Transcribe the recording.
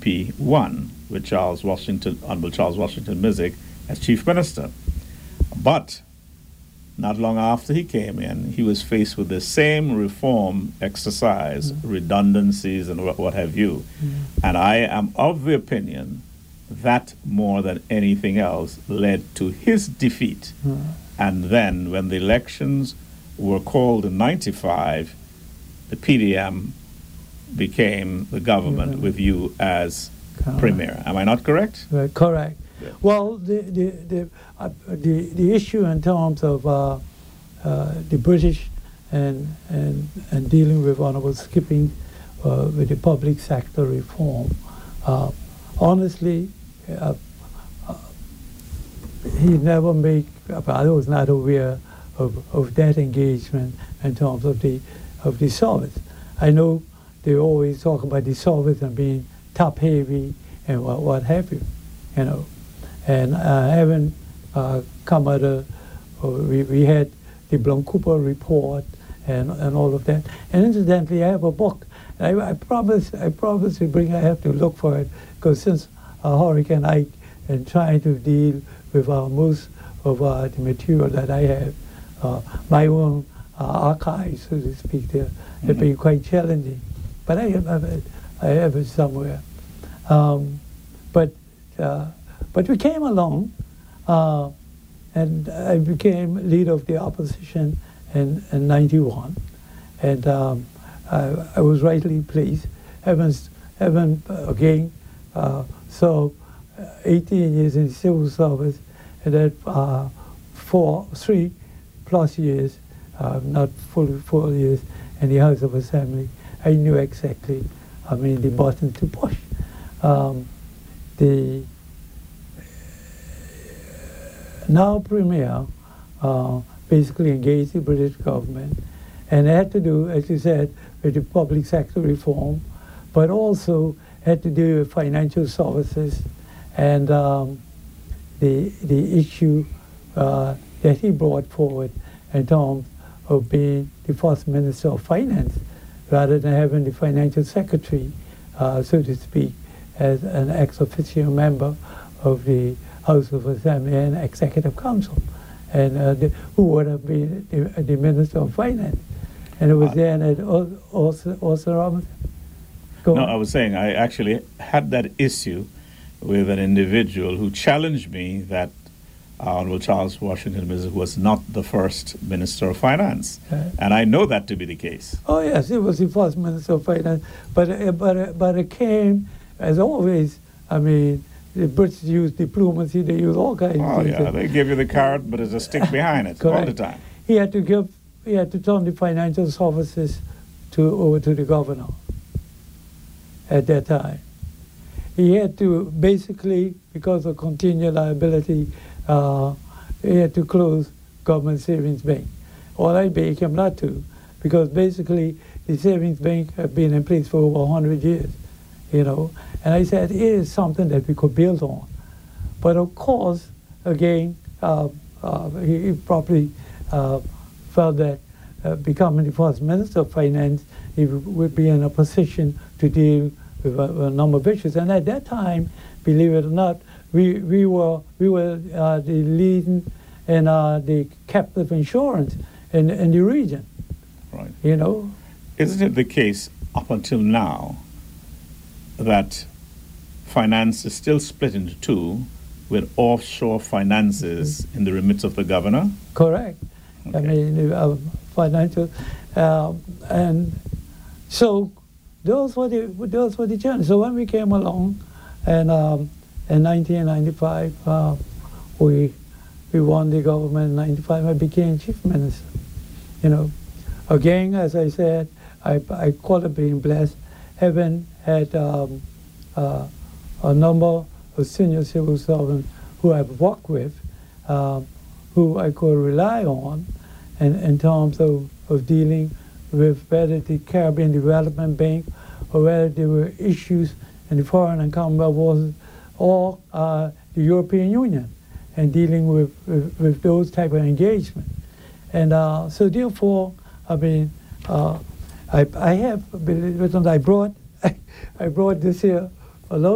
NPP won with Honorable Charles Washington Mizik as Chief Minister. But not long after he came in, he was faced with the same reform exercise, redundancies and what have you. And I am of the opinion that more than anything else led to his defeat. And then when the elections were called in 95, the PDM became the government with you as premier. Am I not correct? Correct. Yeah. Well, the issue in terms of the British and dealing with Honorable Skipping with the public sector reform, honestly, he never made. I was not aware of that engagement in terms of the service. I know they always talk about the service and being top heavy and what have you, you know. And having come out we had the Blum-Cooper report and all of that. And incidentally, I have a book. I promise to bring. I have to look for it because since Hurricane Ike and trying to deal with most of the material that I have, my own archives, so to speak, there have been quite challenging. But I have it somewhere. But we came along, and I became leader of the opposition in 91, and I was rightly pleased. Having again, so 18 years in civil service, and then 3+ years, not fully 4 years, in the House of Assembly. I knew exactly, the button to push. The now Premier basically engaged the British government, and it had to do, as you said, with the public sector reform, but also had to do with financial services and the issue that he brought forward in terms of being the first Minister of Finance, rather than having the financial secretary, so to speak, as an ex officio member of the House of Assembly and Executive Council, and who would have been the Minister of Finance. And it was then at Orson Robinson. No, I was saying I actually had that issue with an individual who challenged me that Honorable Charles Washington Mizik was not the first Minister of Finance. And I know that to be the case. Oh, yes, he was the first Minister of Finance. But it came, as always, the British use diplomacy, they use all kinds of things. Oh, yeah, they give you the carrot, but there's a stick behind it all the time. He had to turn the financial services over to the governor at that time. He had to basically, because of continued liability, he had to close Government Savings Bank. All I begged him not to, because basically the Savings Bank had been in place for over 100 years, And I said, it is something that we could build on. But of course, again, he probably felt that becoming the first Minister of Finance, he would be in a position to deal with a number of issues. And at that time, believe it or not, we were the leading in the captive insurance in the region. Right. Isn't it the case up until now that finance is still split into two, with offshore finances in the remit of the governor? Correct. Okay. Financial, and so those were the challenges. So when we came along, and in 1995, we won the government. In 95, I became chief minister. Again, as I said, I call it being blessed, having had a number of senior civil servants who I've worked with, who I could rely on in terms of dealing with whether the Caribbean Development Bank or whether there were issues in the Foreign and Commonwealth Wars or the European Union and dealing with those type of engagement. And so therefore, I have, believe it or not, I brought this here along.